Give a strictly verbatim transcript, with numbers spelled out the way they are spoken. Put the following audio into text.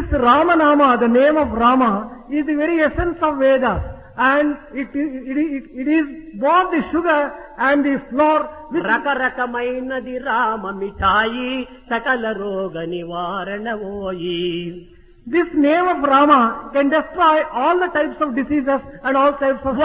This Ramanama, the name of Rama, is the very essence of Vedas. And it, it, it, it is both the sugar and the flour. రకరకమైనది Rama మిఠాయి సకల రోగ నివారణ ఓయి. This name of Rama can destroy all the types of diseases and all types of